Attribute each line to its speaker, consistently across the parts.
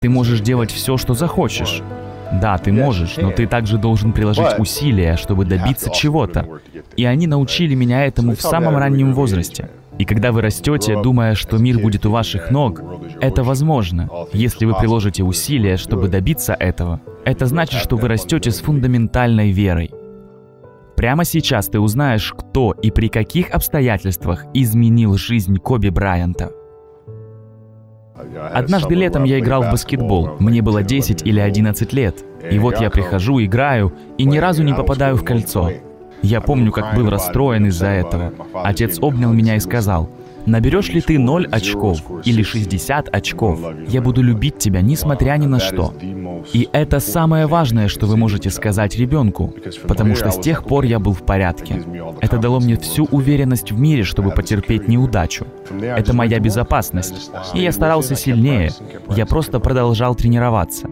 Speaker 1: Ты можешь делать все, что захочешь. Да, ты можешь, но ты также должен приложить усилия, чтобы добиться чего-то. И они научили меня этому в самом раннем возрасте. И когда вы растете, думая, что мир будет у ваших ног, это возможно, если вы приложите усилия, чтобы добиться этого. Это значит, что вы растете с фундаментальной верой. Прямо сейчас ты узнаешь, кто и при каких обстоятельствах изменил жизнь Коби Брайанта. Однажды летом я играл в баскетбол. Мне было 10 или 11 лет. И вот я прихожу, играю, и ни разу не попадаю в кольцо. Я помню, как был расстроен из-за этого. Отец обнял меня и сказал: «Наберешь ли ты 0 очков или 60 очков, я буду любить тебя, несмотря ни на что». И это самое важное, что вы можете сказать ребенку, потому что с тех пор я был в порядке. Это дало мне всю уверенность в мире, чтобы потерпеть неудачу. Это моя безопасность. И я старался сильнее. Я просто продолжал тренироваться.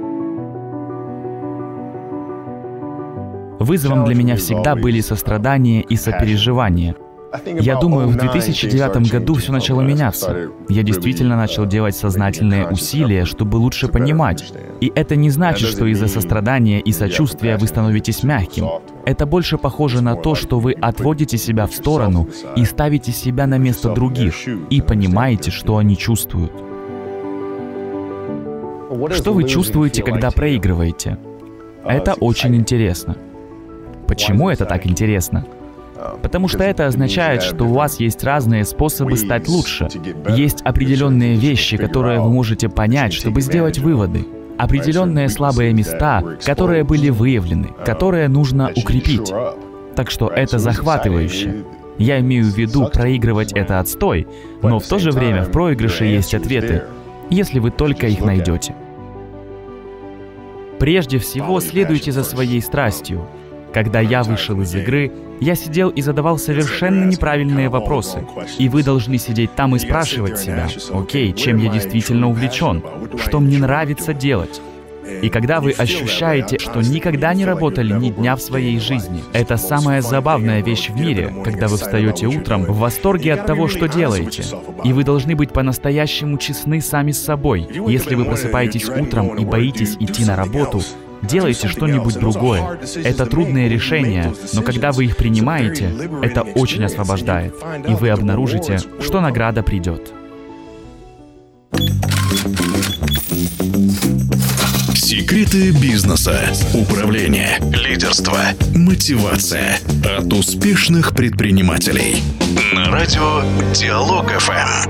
Speaker 1: Вызовом для меня всегда были сострадание и сопереживание. Я думаю, в 2009 году все начало меняться. Я действительно начал делать сознательные усилия, чтобы лучше понимать. И это не значит, что из-за сострадания и сочувствия вы становитесь мягким. Это больше похоже на то, что вы отводите себя в сторону и ставите себя на место других, и понимаете, что они чувствуют. Что вы чувствуете, когда проигрываете? Это очень интересно. Почему это так интересно? Потому что это означает, что у вас есть разные способы стать лучше. Есть определенные вещи, которые вы можете понять, чтобы сделать выводы. Определенные слабые места, которые были выявлены, которые нужно укрепить. Так что это захватывающе. Я имею в виду, проигрывать — это отстой, но в то же время в проигрыше есть ответы, если вы только их найдете. Прежде всего, следуйте за своей страстью. Когда я вышел из игры, я сидел и задавал совершенно неправильные вопросы. И вы должны сидеть там и спрашивать себя: окей, чем я действительно увлечен? Что мне нравится делать? И когда вы ощущаете, что никогда не работали ни дня в своей жизни, это самая забавная вещь в мире, когда вы встаете утром в восторге от того, что делаете. И вы должны быть по-настоящему честны сами с собой. Если вы просыпаетесь утром и боитесь идти на работу, делайте что-нибудь другое. Это трудные решения, но когда вы их принимаете, это очень освобождает, и вы обнаружите, что награда придет.
Speaker 2: Секреты бизнеса, управления, лидерства, мотивация от успешных предпринимателей. На радио Диалог ФМ.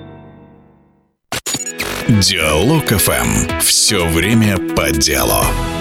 Speaker 2: Диалог ФМ. Все время по делу.